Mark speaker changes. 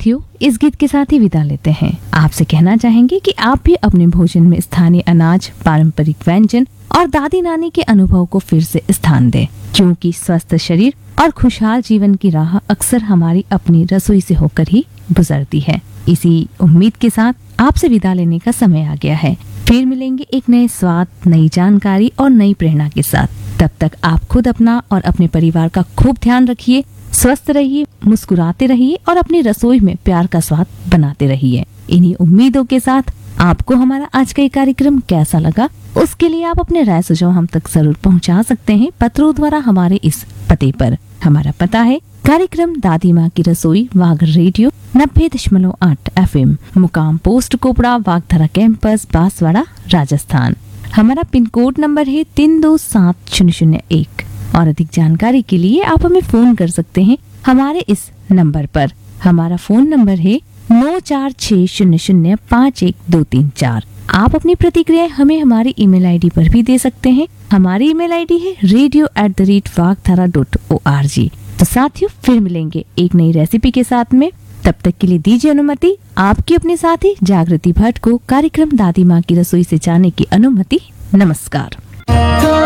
Speaker 1: साथियों, इस गीत के साथ ही विदा लेते हैं। आपसे कहना चाहेंगे कि आप भी अपने भोजन में स्थानीय अनाज, पारंपरिक व्यंजन और दादी नानी के अनुभव को फिर से स्थान दें, क्योंकि स्वस्थ शरीर और खुशहाल जीवन की राह अक्सर हमारी अपनी रसोई से होकर ही गुजरती है। इसी उम्मीद के साथ आपसे विदा लेने का समय आ गया है। फिर मिलेंगे एक नए स्वाद, नई जानकारी और नई प्रेरणा के साथ। तब तक आप खुद अपना और अपने परिवार का खूब ध्यान रखिए, स्वस्थ रहिए, मुस्कुराते रहिए और अपनी रसोई में प्यार का स्वाद बनाते रहिए। इन्हीं उम्मीदों के साथ आपको हमारा आज का ये कार्यक्रम कैसा लगा, उसके लिए आप अपने राय सुझाव हम तक जरूर पहुंचा सकते हैं पत्रों द्वारा हमारे इस पते पर। हमारा पता है कार्यक्रम दादी माँ की रसोई, वागड़ रेडियो 90.8 FM, मुकाम पोस्ट कोपड़ा, वागधरा कैंपस, बांसवाड़ा, राजस्थान। हमारा पिन कोड नंबर है 327001 और अधिक जानकारी के लिए आप हमें फोन कर सकते हैं हमारे इस नंबर पर। हमारा फोन नंबर है 9460051234। आप अपनी प्रतिक्रिया हमें हमारी ईमेल आईडी पर भी दे सकते हैं। हमारी ईमेल आईडी है radio@vagdhara.org। तो साथियों, फिर मिलेंगे एक नई रेसिपी के साथ में। तब तक के लिए दीजिए अनुमति आपकी अपने साथी जागृति भट्ट को कार्यक्रम दादी माँ की रसोई से जाने की अनुमति। नमस्कार।